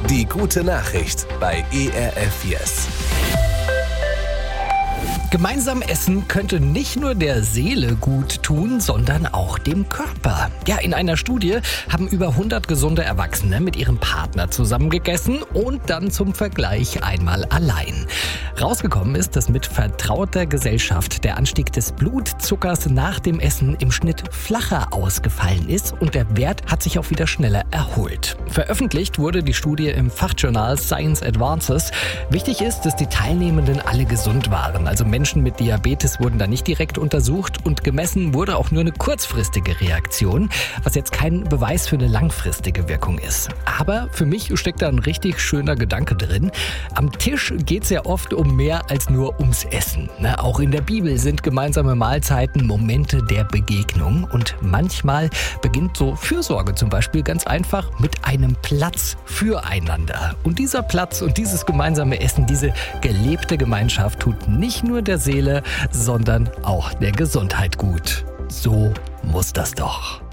Die gute Nachricht bei ERF Yes. Gemeinsam essen könnte nicht nur der Seele gut tun, sondern auch dem Körper. Ja, in einer Studie haben über 100 gesunde Erwachsene mit ihrem Partner zusammen gegessen und dann zum Vergleich einmal allein. Rausgekommen ist, dass mit vertrauter Gesellschaft der Anstieg des Blutzuckers nach dem Essen im Schnitt flacher ausgefallen ist und der Wert hat sich auch wieder schneller erholt. Veröffentlicht wurde die Studie im Fachjournal Science Advances. Wichtig ist, dass die Teilnehmenden alle gesund waren, also Menschen mit Diabetes wurden da nicht direkt untersucht und gemessen wurde auch nur eine kurzfristige Reaktion, was jetzt kein Beweis für eine langfristige Wirkung ist. Aber für mich steckt da ein richtig schöner Gedanke drin. Am Tisch geht es ja oft um mehr als nur ums Essen. Auch in der Bibel sind gemeinsame Mahlzeiten Momente der Begegnung und manchmal beginnt so Fürsorge zum Beispiel ganz einfach mit einem Platz füreinander. Und dieser Platz und dieses gemeinsame Essen, diese gelebte Gemeinschaft tut nicht nur der Seele, sondern auch der Gesundheit gut. So muss das doch.